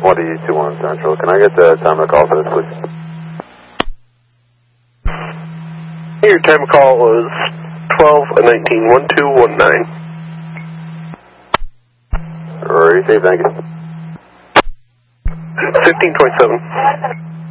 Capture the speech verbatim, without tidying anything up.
one D two one Central. Can I get the time of call for this, please? Your time of call was twelve nineteen, one two one nine. Receive, thank you. fifteen twenty-seven.